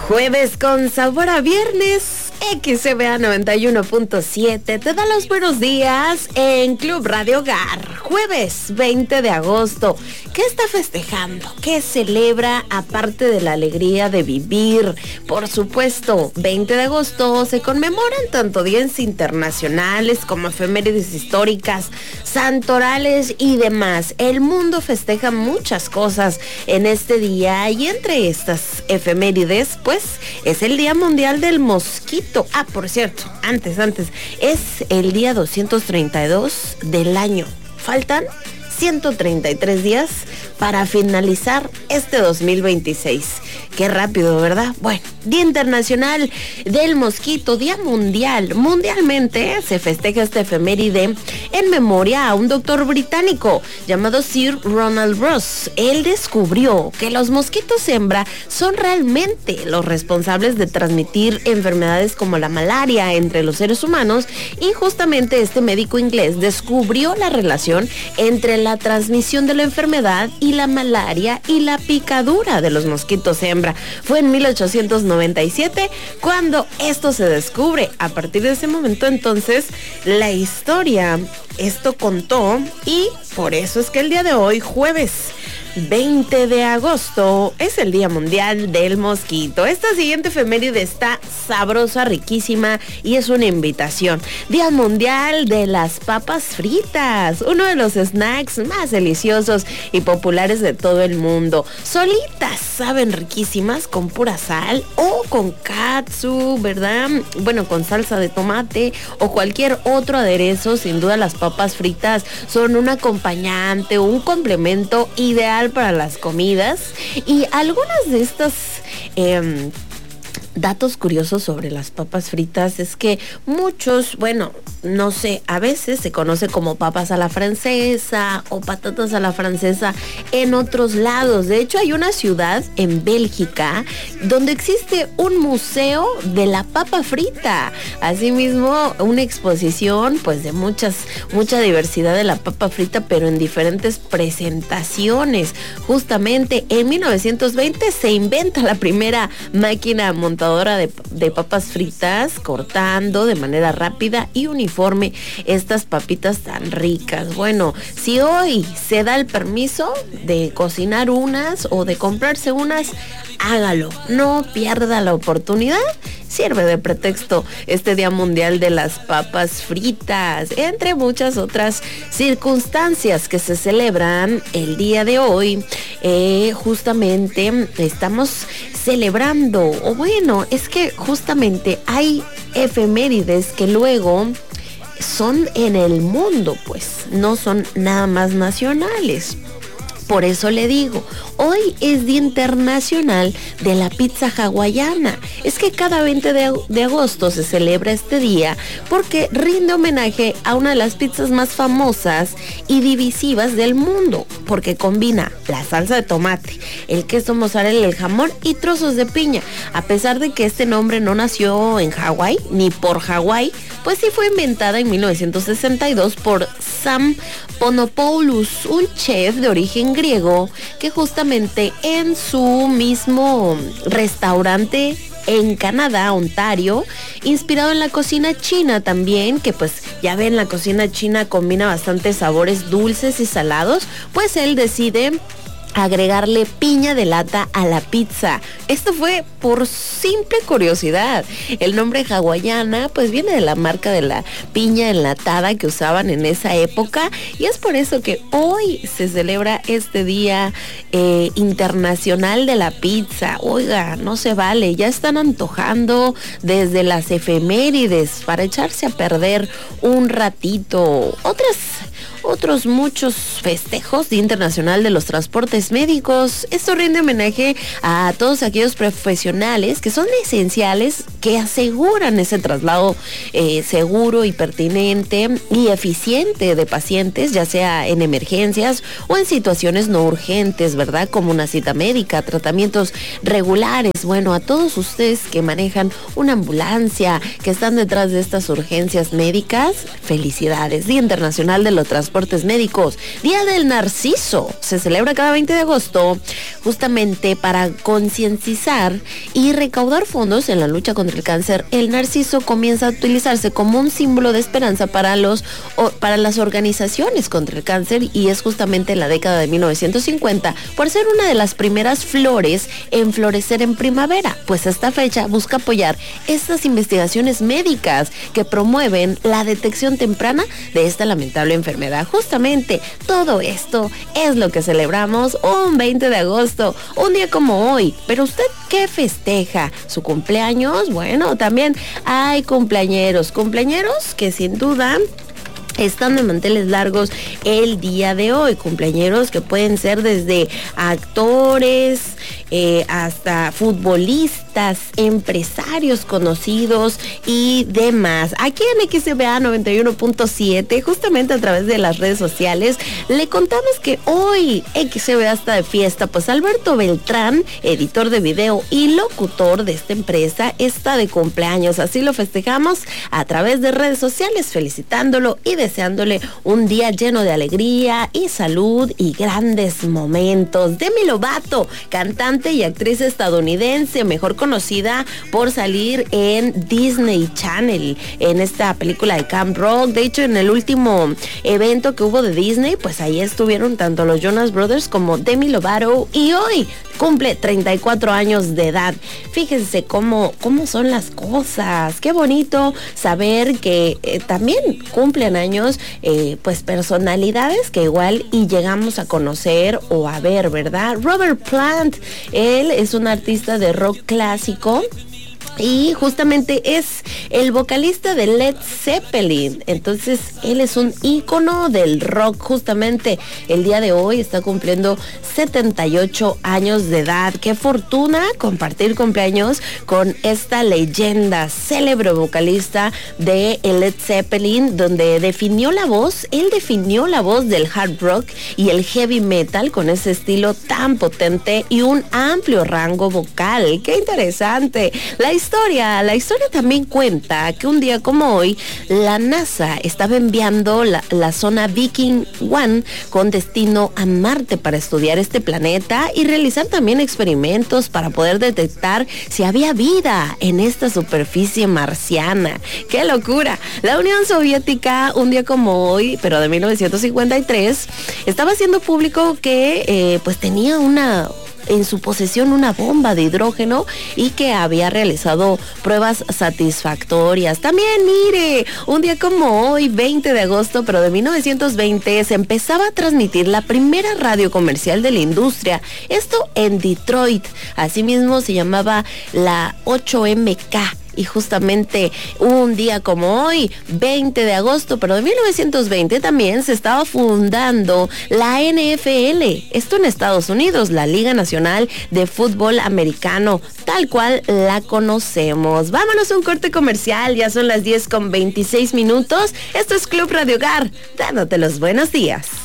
Jueves con sabor a viernes, XCBA 91.7 te da los buenos días en Club Radio Hogar. Jueves 20 de agosto, ¿qué está festejando? ¿Qué celebra aparte de la alegría de vivir? Por supuesto, 20 de agosto se conmemoran tanto días internacionales como efemérides históricas, santorales y demás. El mundo festeja muchas cosas en este día y entre estas efemérides, pues es el Día Mundial del Mosquito. Ah, por cierto, antes, es el día 232 del año. Faltan 133 días para finalizar este 2026. Qué rápido, ¿verdad? Bueno, Día Internacional del Mosquito, Día Mundial. Mundialmente se festeja esta efeméride en memoria a un doctor británico llamado Sir Ronald Ross. Él descubrió que los mosquitos hembra son realmente los responsables de transmitir enfermedades como la malaria entre los seres humanos, y justamente este médico inglés descubrió la relación entre la transmisión de la enfermedad y la malaria y la picadura de los mosquitos hembra. Fue en 1897 cuando esto se descubre. A partir de ese momento, entonces, la historia esto contó, y por eso es que el día de hoy, jueves 20 de agosto, es el Día Mundial del Mosquito. Esta siguiente efeméride está sabrosa, riquísima, y es una invitación. Día Mundial de las Papas Fritas, uno de los snacks más deliciosos y populares de todo el mundo. Solitas saben riquísimas con pura sal o con katsu, ¿verdad? Bueno, con salsa de tomate o cualquier otro aderezo. Sin duda las papas fritas son un acompañante, un complemento ideal para las comidas. Y algunas de estas datos curiosos sobre las papas fritas es que muchos, bueno, no sé, a veces se conoce como papas a la francesa o patatas a la francesa en otros lados. De hecho, hay una ciudad en Bélgica donde existe un museo de la papa frita. Asimismo, una exposición pues de mucha diversidad de la papa frita, pero en diferentes presentaciones. Justamente en 1920 se inventa la primera máquina montadora de papas fritas, cortando de manera rápida y uniforme estas papitas tan ricas. Bueno, si hoy se da el permiso de cocinar unas o de comprarse unas, hágalo, no pierda la oportunidad. Sirve de pretexto este Día Mundial de las Papas Fritas, entre muchas otras circunstancias que se celebran el día de hoy. Justamente estamos celebrando, o bueno, es que justamente hay efemérides que luego son en el mundo, pues no son nada más nacionales. Por eso le digo, hoy es Día Internacional de la Pizza Hawaiana. Es que cada 20 de agosto se celebra este día porque rinde homenaje a una de las pizzas más famosas y divisivas del mundo, porque combina la salsa de tomate, el queso mozzarella, el jamón y trozos de piña. A pesar de que este nombre no nació en Hawái ni por Hawái, pues sí fue inventada en 1962 por Sam Ponopoulos, un chef de origen griego que justamente en su mismo restaurante en Canadá, Ontario, inspirado en la cocina china también, que pues ya ven, la cocina china combina bastantes sabores dulces y salados, pues él decide agregarle piña de lata a la pizza. Esto fue por simple curiosidad. El nombre hawaiana pues viene de la marca de la piña enlatada que usaban en esa época, y es por eso que hoy se celebra este Día Internacional de la Pizza. Oiga, no se vale, ya están antojando desde las efemérides para echarse a perder un ratito. Otros muchos festejos, Día Internacional de los Transportes Médicos. Esto rinde homenaje a todos aquellos profesionales que son esenciales, que aseguran ese traslado seguro y pertinente y eficiente de pacientes, ya sea en emergencias o en situaciones no urgentes, ¿verdad? Como una cita médica, tratamientos regulares. Bueno, a todos ustedes que manejan una ambulancia, que están detrás de estas urgencias médicas, felicidades. Día Internacional de los Transportes transportes médicos. Día del Narciso, se celebra cada 20 de agosto, justamente para concientizar y recaudar fondos en la lucha contra el cáncer. El narciso comienza a utilizarse como un símbolo de esperanza para las organizaciones contra el cáncer, y es justamente en la década de 1950 por ser una de las primeras flores en florecer en primavera, pues esta fecha busca apoyar estas investigaciones médicas que promueven la detección temprana de esta lamentable enfermedad. Justamente todo esto es lo que celebramos un 20 de agosto, un día como hoy. Pero usted, ¿qué festeja? ¿Su cumpleaños? Bueno, también hay cumpleañeros que sin duda están de manteles largos el día de hoy. Cumpleañeros que pueden ser desde actores hasta futbolistas, empresarios conocidos y demás. Aquí en XBA 91.7, justamente a través de las redes sociales, le contamos que hoy XBA está de fiesta, pues Alberto Beltrán, editor de video y locutor de esta empresa, está de cumpleaños. Así lo festejamos a través de redes sociales, felicitándolo y deseándole un día lleno de alegría y salud y grandes momentos. Demi Lovato, cantante y actriz estadounidense, mejor conocida por salir en Disney Channel, en esta película de Camp Rock. De hecho, en el último evento que hubo de Disney, pues ahí estuvieron tanto los Jonas Brothers como Demi Lovato, y hoy cumple 34 años de edad. Fíjense cómo son las cosas. Qué bonito saber que también cumplen años pues personalidades que igual y llegamos a conocer o a ver, ¿verdad? Robert Plant, él es un artista de rock clásico y justamente es el vocalista de Led Zeppelin. Entonces él es un ícono del rock. Justamente el día de hoy está cumpliendo 78 años de edad. Qué fortuna compartir cumpleaños con esta leyenda, célebre vocalista de Led Zeppelin, donde él definió la voz del hard rock y el heavy metal con ese estilo tan potente y un amplio rango vocal. Qué interesante. La historia también cuenta que un día como hoy, la NASA estaba enviando la sonda Viking 1 con destino a Marte para estudiar este planeta y realizar también experimentos para poder detectar si había vida en esta superficie marciana. ¡Qué locura! La Unión Soviética, un día como hoy, pero de 1953, estaba haciendo público que pues tenía en su posesión una bomba de hidrógeno y que había realizado pruebas satisfactorias. También, mire, un día como hoy, 20 de agosto, pero de 1920, se empezaba a transmitir la primera radio comercial de la industria. Esto en Detroit. Asimismo se llamaba la 8MK. Y justamente un día como hoy, 20 de agosto, pero de 1920, también se estaba fundando la NFL. Esto en Estados Unidos, la Liga Nacional de Fútbol Americano, tal cual la conocemos. Vámonos a un corte comercial, ya son las 10:26. Esto es Club Radio Hogar, dándote los buenos días.